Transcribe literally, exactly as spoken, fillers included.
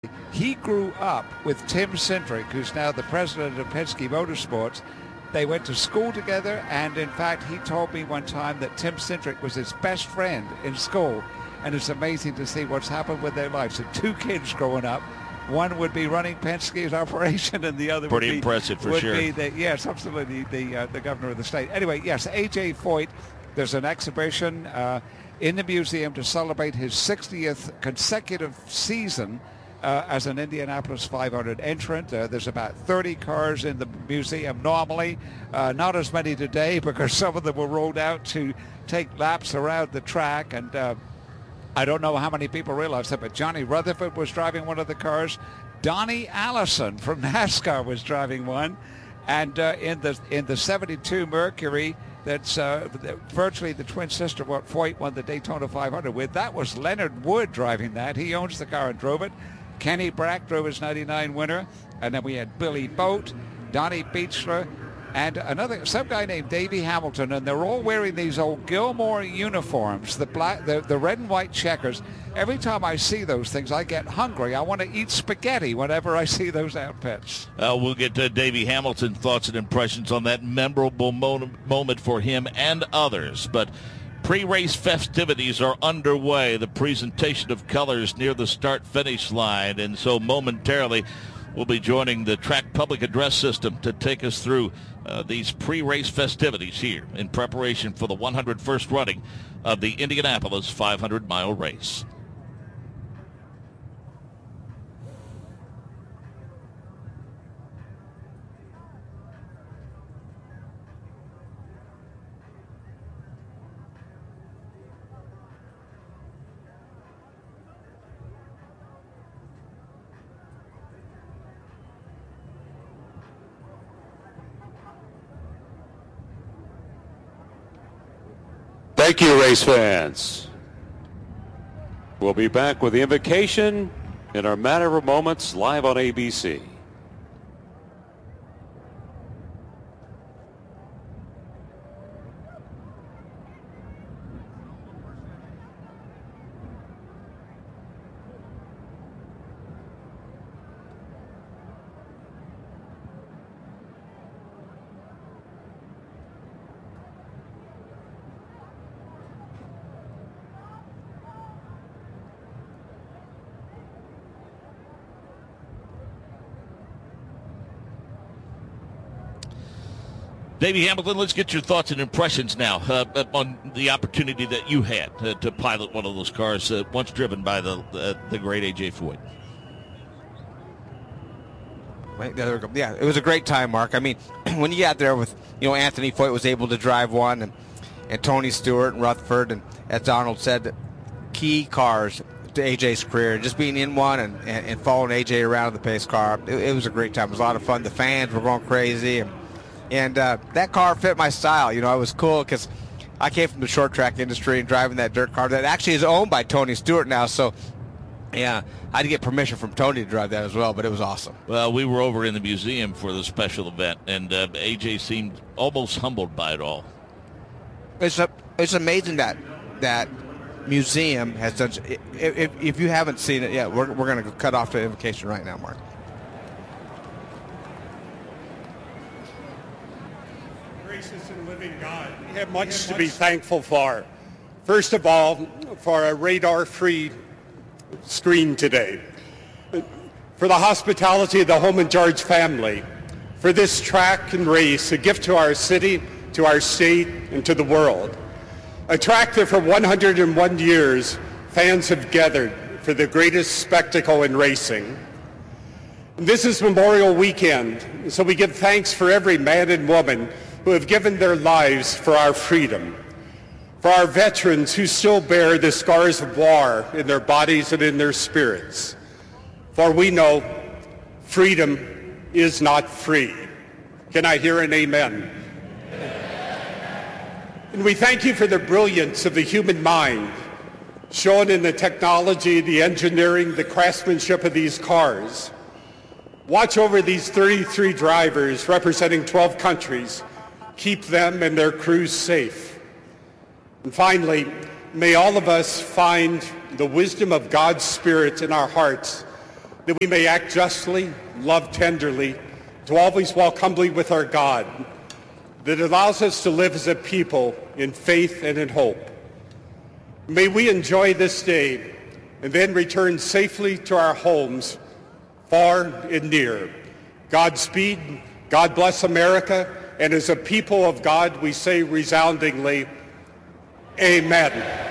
He grew up with Tim Cindric, who's now the president of Penske Motorsports. They went to school together, and in fact, he told me one time that Tim Cindric was his best friend in school. And it's amazing to see what's happened with their lives. So two kids growing up. One would be running Penske's operation, and the other pretty would be, impressive for would sure. Be the, yes, absolutely, the uh, the governor of the state. Anyway, yes, A J Foyt. There's an exhibition uh, in the museum to celebrate his sixtieth consecutive season uh, as an Indianapolis five hundred entrant. Uh, there's about thirty cars in the museum normally, uh, not as many today because some of them were rolled out to take laps around the track. And uh, I don't know how many people realize that, but Johnny Rutherford was driving one of the cars. Donnie Allison from NASCAR was driving one. And uh, in the in the seventy-two Mercury, that's uh, virtually the twin sister what Foyt won the Daytona five hundred with, that was Leonard Wood driving that. He owns the car and drove it. Kenny Brack drove his ninety-nine winner. And then we had Billy Boat, Donnie Beechler, and another, some guy named Davey Hamilton, and they're all wearing these old Gilmore uniforms, the black, the, the red and white checkers. Every time I see those things, I get hungry. I want to eat spaghetti whenever I see those outfits. Uh, we'll get to Davey Hamilton's thoughts and impressions on that memorable mo- moment for him and others. But pre-race festivities are underway, the presentation of colors near the start-finish line, and so momentarily we'll be joining the track public address system to take us through uh, these pre-race festivities here in preparation for the one hundred first running of the Indianapolis five hundred mile race. Thank you, race fans. We'll be back with the invocation in our matter of moments live on A B C. Davey Hamilton, let's get your thoughts and impressions now uh, on the opportunity that you had uh, to pilot one of those cars uh, once driven by the uh, the great A J Foyt. Right, there we go. Yeah, it was a great time, Mark. I mean, when you got there with, you know, Anthony Foyt was able to drive one, and, and Tony Stewart and Rutherford, and as Donald said, key cars to A J's career. Just being in one and, and, and following A J around in the pace car, it, it was a great time. It was a lot of fun. The fans were going crazy, and And uh, that car fit my style. You know, it was cool because I came from the short track industry and driving that dirt car that actually is owned by Tony Stewart now. So, yeah, I had to get permission from Tony to drive that as well, but it was awesome. Well, we were over in the museum for the special event, and uh, A J seemed almost humbled by it all. It's a, it's amazing that that museum has done. If, if you haven't seen it yet, we're, we're going to cut off the invocation right now, Mark. God, we have much to be thankful for. First of all, for a radar-free screen today, for the hospitality of the Holman George family, for this track and race, a gift to our city, to our state, and to the world. A track that for one hundred one years, fans have gathered for the greatest spectacle in racing. This is Memorial Weekend, so we give thanks for every man and woman who have given their lives for our freedom, for our veterans who still bear the scars of war in their bodies and in their spirits. For we know freedom is not free. Can I hear an amen? And we thank you for the brilliance of the human mind shown in the technology, the engineering, the craftsmanship of these cars. Watch over these thirty-three drivers representing twelve countries. Keep them and their crews safe. And finally, may all of us find the wisdom of God's Spirit in our hearts that we may act justly, love tenderly, to always walk humbly with our God, that allows us to live as a people in faith and in hope. May we enjoy this day and then return safely to our homes, far and near. Godspeed, God bless America, and as a people of God, we say resoundingly, amen.